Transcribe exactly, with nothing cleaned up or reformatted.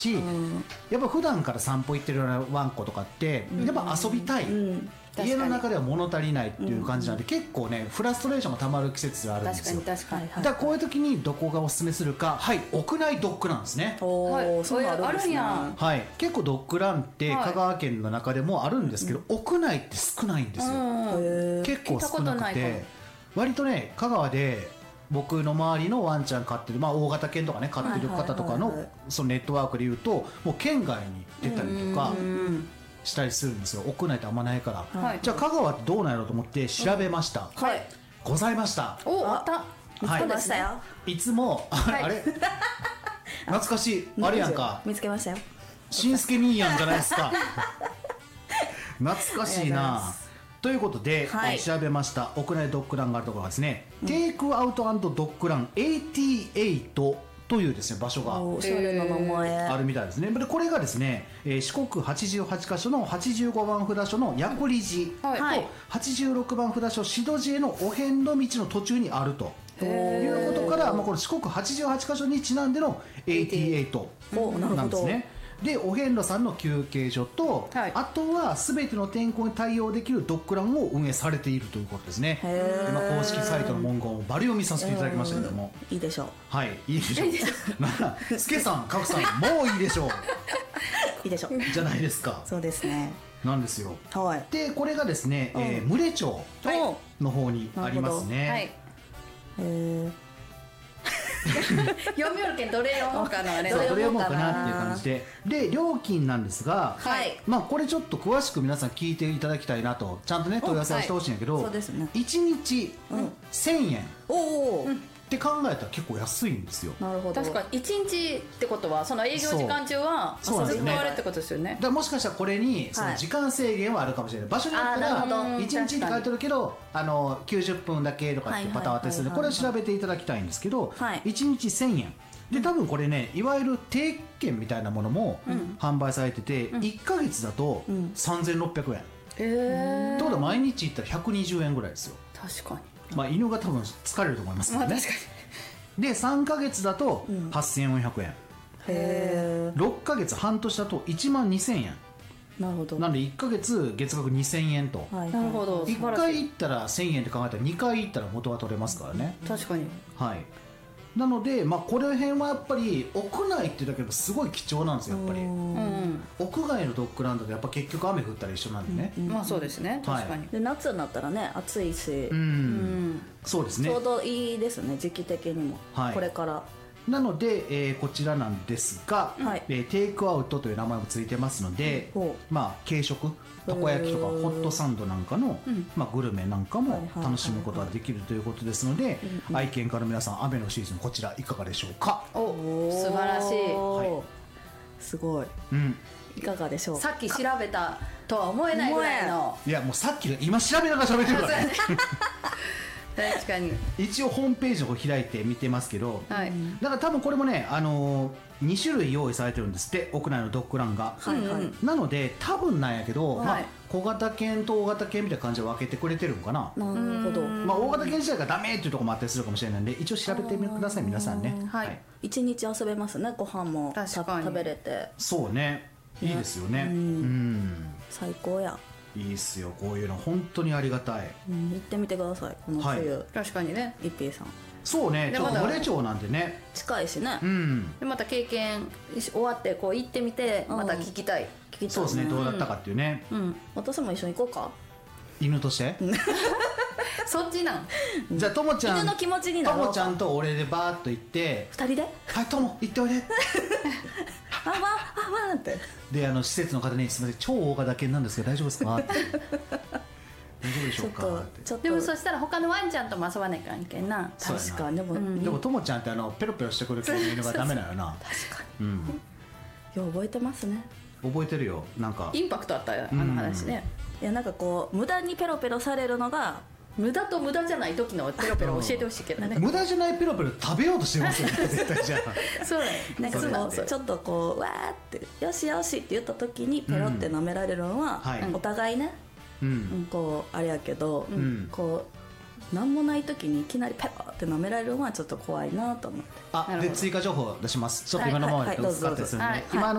し、やっぱ普段から散歩行ってるようなワンコとかってやっぱ遊びたい、家の中では物足りないっていう感じなんで、結構ねフラストレーションがたまる季節があるんですよ。 確かに確かに。 だからこういう時にどこがおすすめするか、はい、屋内ドッグランですね。 おお、そういうのあるんや。 はい、結構ドッグランって香川県の中でもあるんですけど、屋内って少ないんですよ。結構少なくて、割とね香川で僕の周りのワンちゃん飼ってる、まあ、大型犬とかね飼ってる方とかのそのネットワークでいうともう県外に出たりとかしたりするんですよ。屋内ってあんまないから、はい、じゃあ香川ってどうなんやろうと思って調べました、はい、ございました。 おあった見つけましたよ、 はい、いつもあれ、はい、あれ懐かしいあれやんか、 見つけましたよ、 しんすけ兄やんじゃないですか懐かしいな。ということで、はい、調べました屋内ドッグランがあるところがですね、うん、テイクアウト&ドッグランエイティエイトというですね場所がおしゃれな名前あるみたいですね。でこれがですね、えー、四国はちじゅうはちかしょのはちじゅうごばん札所の矢栗寺と、はい、はちじゅうろくばん札所宍戸寺へのお遍路道の途中にあるということから、まあ、この四国はちじゅうはちかしょにちなんでのエイティエイトなんですね。でお遍路さんの休憩所と、はい、あとは全ての天候に対応できるドッグランを運営されているということですね。今公式サイトの文言をバリ読みさせていただきましたけども、 いいでしょう。 はいいいでしょうスケさん賀来さんもういいでしょういいでしょうじゃないですか。 そうですねなんですよ、 はい、 でこれがですね、えー、牟礼町の方にありますね。はい、へえ読みよるけんどれ読もうかな、 どれ読もうかなっていう感じで、で料金なんですが、はい、まあこれちょっと詳しく皆さん聞いていただきたいなと、ちゃんとね問い合わせをしてほしいんやけど、はい、そうですね、いちにちせんえん、おおって考えたら結構安いんですよ。 なるほど。 確かにいちにちってことはその営業時間中はずっとあれってことですよね。 だからもしかしたらこれにその時間制限はあるかもしれない、はい、場所によったらいちにちって書いてるけどあのきゅうじゅっぷんだけとかってパターンあったりするので、これを調べていただきたいんですけど、はい、いちにちせんえんで多分これねいわゆる定期券みたいなものも販売されてて、うん、いっかげつだとさんぜんろっぴゃくえん、うん、えってことは毎日行ったらひゃくにじゅうえんぐらいですよ。 確かに、 まあ犬が多分疲れると思いますけどね、まあ、確かに。でさんかげつだとはっせんよんひゃくえん、うん、へろっかげつ半年だといちまんにせんえん。 なるほど。 なんでいっかげつ月額にせんえんと、 はい、なるほど。 いっかい行ったらせんえんって考えたらにかい行ったら元が取れますからね。 確かに。 はい。なので、まあ、この辺はやっぱり屋内っていうだけですごい貴重なんですよやっぱり、うん、屋外のドッグランドでやっぱ結局雨降ったり一緒なんでね、 うんうん、まあそうですね、確かに、 はい、で夏になったらね暑いし、 うんうん、そうですね、 ちょうどいいですね時期的にも、はい、これからなので、えー、こちらなんですが、はい、えー、テイクアウトという名前もついてますので、うん、まあ軽食たこ焼きとかホットサンドなんかの、うん、まあ、グルメなんかも楽しむことができるということですので、愛犬家の皆さん雨のシーズンこちらいかがでしょうか。 お素晴らしい、 はい、すごい、うん、いかがでしょうか。 さっき調べたとは思えないぐらいの、 いやもうさっき今調べながら喋ってるからね確かに一応ホームページを開いて見てますけど、はい、だから多分これもね、あのー、にしゅるい用意されてるんですって屋内のドッグランが、はいはい、なので多分なんやけど、はい、まあ、小型犬と大型犬みたいな感じで分けてくれてるのかな。 なるほど、 まあ、大型犬自体がダメっていうところもあったりするかもしれないんで一応調べてみてください皆さんね。 はい、はい、一日遊べますね。ご飯も食べれて。 そうね、いいですよね、うん、うん、 最高や。 いいっすよこういうの本当にありがたい、 うん、行ってみてくださいこの冬、はい、 確かにね、 一平さん。 そうね、ちょっと牟礼町なんでね近いしね、 うん、 でまた経験終わってこう行ってみてまた聞きたい、うん、聞きたい、ね、 そうですね、どうだったかっていうね、 うんうん、私も一緒に行こうか、 犬としてそっちなんじゃあともちゃん、 犬の気持ちになろうか。 ともちゃんと俺でバーッと行ってふたりではいとも行っておいであわあわってであの施設の方にすみません超大型犬なんですけど大丈夫ですかって大丈夫でしょうかって。 でもそしたら他のワンちゃんとも遊ばないかんけんな。 確かに。でも、うん、 でもともちゃんってあのペロペロしてくる系の犬がダメなよな確かに、 うん、 よう覚えてますね。 覚えてるよ。なんかインパクトあったよあの話ね、 うん、いやなんかこう無駄にペロペロされるのが無駄と無駄じゃない時のペロペロ教えてほしいけどね無駄じゃないペロペロ食べようとしてますよね絶対じゃあそうなんかそのちょっとこうわーってよしよしって言った時にペロって舐められるのは、うん、お互いね、うん、こうあれやけど、うん、こう何もない時にいきなりペロって舐められるのはちょっと怖いなと思って。 あで追加情報出します。ちょっと今のままではいはいはい薄かったですよね、 どうぞどうぞ今